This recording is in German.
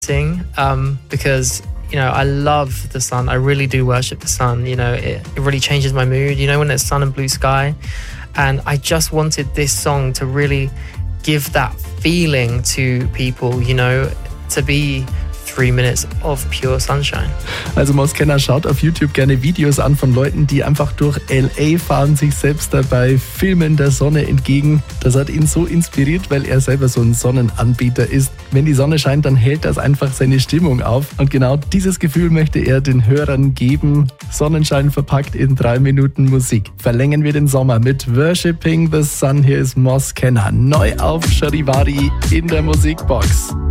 because I love the sun. I really do worship the sun. It really changes my mood. When there's sun and blue sky, and I just wanted this song to really give that feeling to people. To be 3 minutes of pure sunshine. Also Moskenna, schaut auf YouTube gerne Videos an von Leuten, die einfach durch LA fahren, sich selbst dabei filmen der Sonne entgegen. Das hat ihn so inspiriert, weil er selber so ein Sonnenanbeter ist. Wenn die Sonne scheint, dann hält das einfach seine Stimmung auf. Und genau dieses Gefühl möchte er den Hörern geben. Sonnenschein verpackt in 3 Minuten Musik. Verlängern wir den Sommer mit Worshipping the Sun. Hier ist Moskenna neu auf Charivari in der Musikbox.